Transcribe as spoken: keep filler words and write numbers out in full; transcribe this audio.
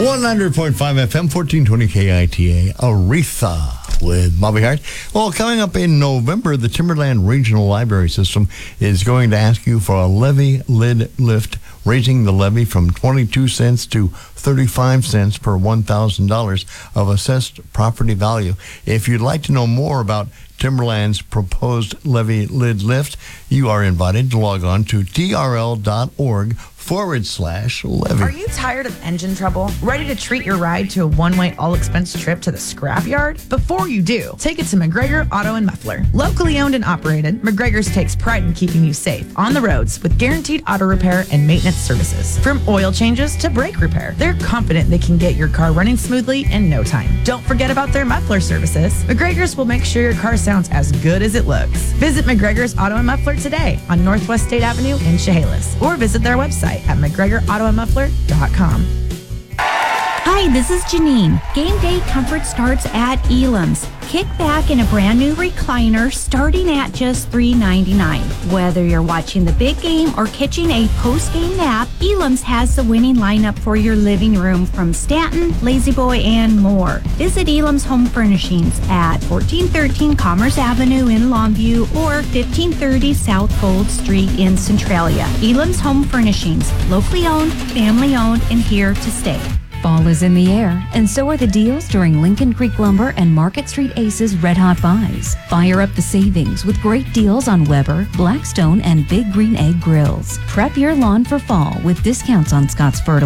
one hundred point five F M, fourteen twenty K I T A, Aretha with Bobby Hart. Well, coming up in November, the Timberland Regional Library System is going to ask you for a levy lid lift, raising the levy from twenty-two cents to thirty-five cents per one thousand dollars of assessed property value. If you'd like to know more about Timberland's proposed levy lid lift, you are invited to log on to trl.org forward slash levy. Are you tired of engine trouble? Ready to treat your ride to a one-way all-expense trip to the scrapyard? Before you do, take it to McGregor Auto and Muffler. Locally owned and operated, McGregor's takes pride in keeping you safe on the roads with guaranteed auto repair and maintenance services. From oil changes to brake repair, they're confident they can get your car running smoothly in no time. Don't forget about their muffler services. McGregor's will make sure your car sounds as good as it looks. Visit McGregor's Auto and Muffler today on Northwest State Avenue in Chehalis, or visit their website at mcgregor auto and muffler dot com. Hi, this is Janine. Game day comfort starts at Elam's. Kick back in a brand new recliner starting at just three ninety-nine. Whether you're watching the big game or catching a post-game nap, Elam's has the winning lineup for your living room from Stanton, La-Z-Boy, and more. Visit Elam's Home Furnishings at fourteen thirteen Commerce Avenue in Longview or fifteen thirty South Gold Street in Centralia. Elam's Home Furnishings, locally owned, family owned, and here to stay. Fall is in the air, and so are the deals during Lincoln Creek Lumber and Market Street Aces Red Hot Buys. Fire up the savings with great deals on Weber, Blackstone, and Big Green Egg grills. Prep your lawn for fall with discounts on Scott's Fertilizer.